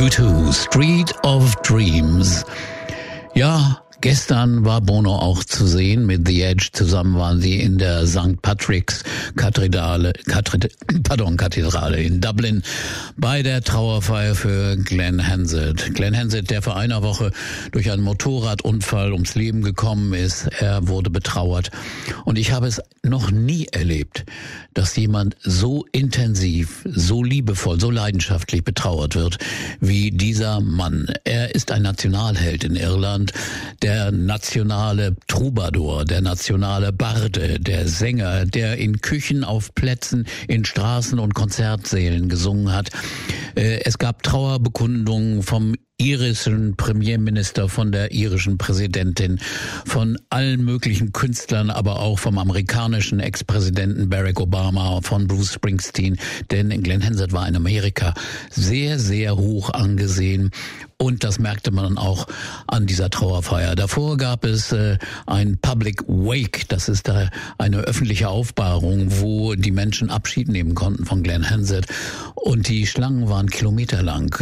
U2, Street of Dreams. Ja, gestern war Bono auch zu sehen mit The Edge. Zusammen waren sie in der St. Patrick's Kathedrale in Dublin bei der Trauerfeier für Glenn Hansard. Glenn Hansard, der vor einer Woche durch einen Motorradunfall ums Leben gekommen ist. Er wurde betrauert. Und ich habe es noch nie erlebt, dass jemand so intensiv, so liebevoll, so leidenschaftlich betrauert wird wie dieser Mann. Er ist ein Nationalheld in Irland, der nationale Troubadour, der nationale Barde, der Sänger, der in Küchen, auf Plätzen, in Straßen und Konzertsälen gesungen hat. Es gab Trauerbekundungen vom irischen Premierminister, von der irischen Präsidentin, von allen möglichen Künstlern, aber auch vom amerikanischen Ex-Präsidenten Barack Obama, von Bruce Springsteen, denn Glenn Hansard war in Amerika sehr, sehr hoch angesehen. Und das merkte man dann auch an dieser Trauerfeier. Davor gab es ein Public Wake, das ist da eine öffentliche Aufbahrung, wo die Menschen Abschied nehmen konnten von Glenn Hansard. Und die Schlangen waren kilometerlang.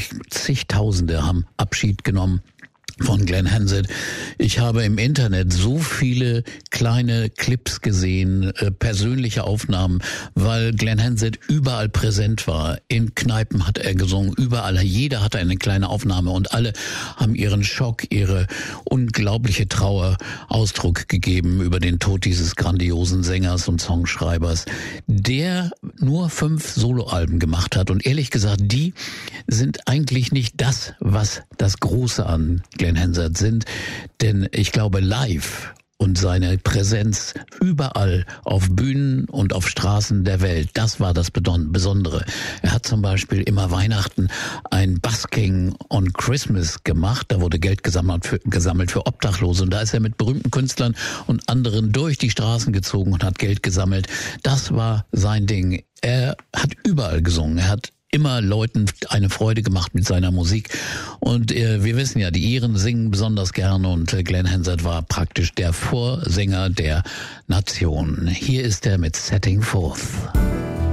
Zigtausende haben Abschied genommen von Glenn Hansard. Ich habe im Internet so viele kleine Clips gesehen, persönliche Aufnahmen, weil Glenn Hansard überall präsent war. In Kneipen hat er gesungen, überall. Jeder hatte eine kleine Aufnahme und alle haben ihren Schock, ihre unglaubliche Trauer Ausdruck gegeben über den Tod dieses grandiosen Sängers und Songschreibers, der nur 5 Soloalben gemacht hat. Und ehrlich gesagt, die sind eigentlich nicht das, was das Große an Glenn Hansard sind, denn ich glaube, live und seine Präsenz überall auf Bühnen und auf Straßen der Welt, das war das Besondere. Er hat zum Beispiel immer Weihnachten ein Busking on Christmas gemacht, da wurde Geld gesammelt für Obdachlose und da ist er mit berühmten Künstlern und anderen durch die Straßen gezogen und hat Geld gesammelt. Das war sein Ding. Er hat überall gesungen, er hat immer Leuten eine Freude gemacht mit seiner Musik. Und wir wissen ja, die Iren singen besonders gerne und Glenn Hansard war praktisch der Vorsänger der Nation. Hier ist er mit Setting Forth.